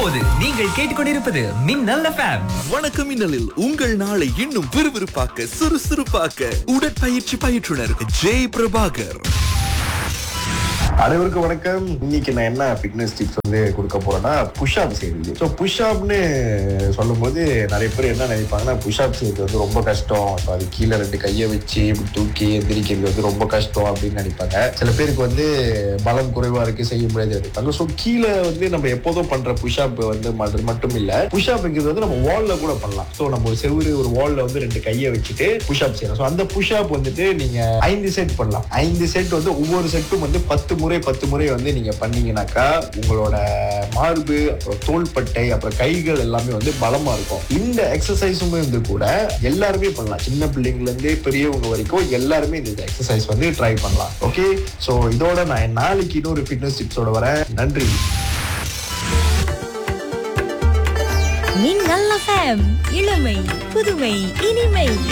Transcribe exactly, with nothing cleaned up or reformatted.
இப்போது நீங்கள் கேட்டுக்கொண்டிருப்பது மின்னல் எஃப்எம். வணக்கம் மின்னலில் உங்கள் நாளை இன்னும் விறுவிறுப்பாக்க சுறுசுறுப்பாக்க உடற்பயிற்சி பயிற்றுனர் ஜெய் பிரபாகர். அனைவருக்கும் வணக்கம். இன்னைக்கு நான் என்ன ஃபிட்னஸ் டிப்ஸ் வந்து கொடுக்க போறேன்னா புஷ்அப் செய்யுது. ஸோ புஷ்அப்னு சொல்லும் போது நிறைய பேர் என்ன நினைப்பாங்கன்னா, புஷ்அப் செய்யறது வந்து ரொம்ப கஷ்டம், அது கீழே ரெண்டு கையை வச்சு தூக்கி எந்திரிக்கிறது வந்து ரொம்ப கஷ்டம் அப்படின்னு நினைப்பாங்க. சில பேருக்கு வந்து பலம் குறைவா இருக்கு, செய்ய முடியாது நினைப்பாங்க. ஸோ கீழே வந்து நம்ம எப்போதும் பண்ற புஷ்அப் வந்து மட்டும் இல்ல, புஷ்அப்ங்கிறது வந்து நம்ம வால்ல கூட பண்ணலாம். ஸோ நம்ம ஒரு செவ்வறு ஒரு வால்ல வந்து ரெண்டு கையை வச்சுட்டு புஷ்அப் செய்யலாம். ஸோ அந்த புஷ்அப் வந்துட்டு நீங்க ஐந்து செட் பண்ணலாம். ஐந்து செட் வந்து ஒவ்வொரு செட்டும் வந்து பத்து முறை பத்து முறை வந்து நீங்க பண்ணீங்கன்னாக்கா உங்களோட மார்பு, அப்புறம் தோள்பட்டை, அப்புறம் கைகள் எல்லாமே வந்து பலமா இருக்கும். இந்த எக்ஸசைஸுமே வந்து கூட எல்லாருமே பண்ணலாம். சின்ன பிள்ளைங்கள்ல இருந்து பெரியவங்க வரைக்கும் எல்லாருமே இந்த எக்ஸசைஸ் வந்து ட்ரை பண்ணலாம். ஓகே, சோ இதோட நான் நாளைக்கு இன்னொரு ஃபிட்னஸ் டிப்ஸோட வரேன். நன்றி. மின்னல் எஃப்எம், இளமை புதுமை இனிமை.